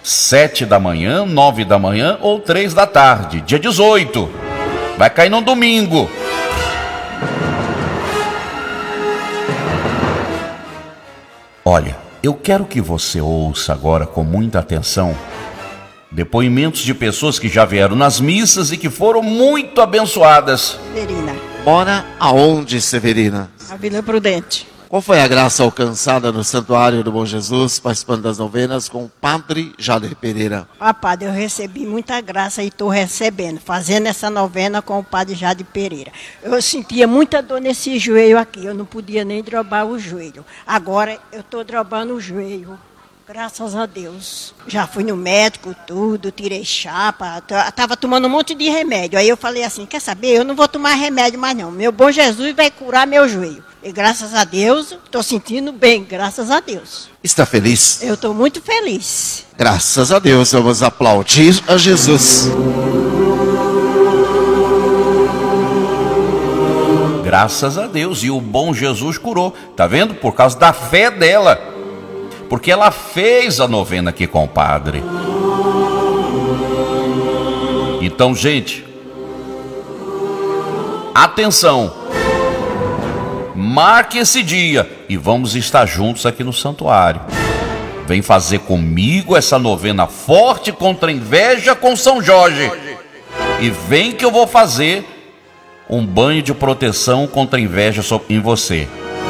7 da manhã, 9 da manhã ou 3 da tarde. Dia 18. Vai cair no domingo. Olha, eu quero que você ouça agora com muita atenção depoimentos de pessoas que já vieram nas missas e que foram muito abençoadas. Severina, Mora aonde, Severina? a Vila Prudente. Qual foi a graça alcançada no Santuário do Bom Jesus, participando das novenas com o Padre Jader Pereira? Padre, eu recebi muita graça e estou recebendo, fazendo essa novena com o Padre Jader Pereira. Eu sentia muita dor nesse joelho aqui, eu não podia nem drobar o joelho. Agora eu estou drobando o joelho. Graças a Deus. Já fui no médico, tudo, tirei chapa, estava tomando um monte de remédio. Aí eu falei assim, quer saber, eu não vou tomar remédio mais não. Meu bom Jesus vai curar meu joelho. E graças a Deus, estou sentindo bem, graças a Deus. Está feliz? Eu estou muito feliz. Graças a Deus, vamos aplaudir a Jesus. Graças a Deus, e o bom Jesus curou. Tá vendo? Por causa da fé dela. Porque ela fez a novena aqui com o padre. Então, gente, atenção, marque esse dia e vamos estar juntos aqui no santuário. Vem fazer comigo essa novena forte contra a inveja com São Jorge. E vem que eu vou fazer um banho de proteção contra a inveja em você.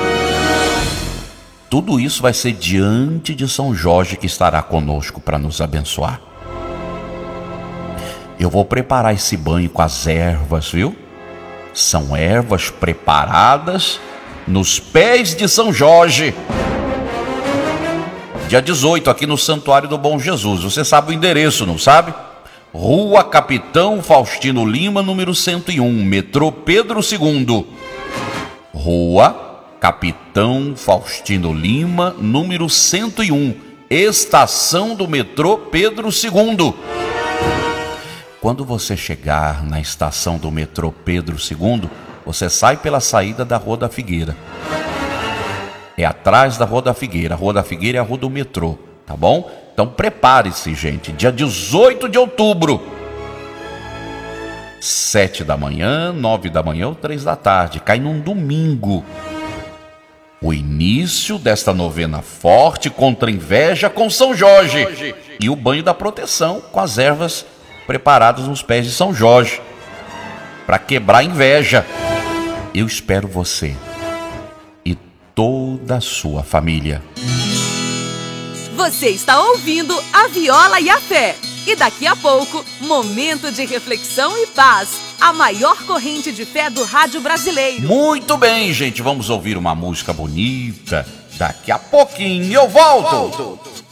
Tudo isso vai ser diante de São Jorge, que estará conosco para nos abençoar. Eu vou preparar esse banho com as ervas, viu? São ervas preparadas nos pés de São Jorge. Dia 18, aqui no Santuário do Bom Jesus. Você sabe o endereço, não sabe? Rua Capitão Faustino Lima, número 101, metrô Pedro II. Rua Capitão Faustino Lima, número 101, estação do metrô Pedro II. Quando você chegar na estação do metrô Pedro II, você sai pela saída da Rua da Figueira. É atrás da Rua da Figueira. A Rua da Figueira é a rua do metrô, tá bom? Então prepare-se, gente. Dia 18 de outubro. 7 da manhã, 9 da manhã ou 3 da tarde. Cai num domingo. O início desta novena forte contra a inveja com São Jorge. E o banho da proteção com as ervas preparadas nos pés de São Jorge. Para quebrar a inveja. Eu espero você e toda a sua família. Você está ouvindo a Viola e a Fé. E daqui a pouco, momento de reflexão e paz. A maior corrente de fé do rádio brasileiro. Muito bem, gente. Vamos ouvir uma música bonita. Daqui a pouquinho eu volto.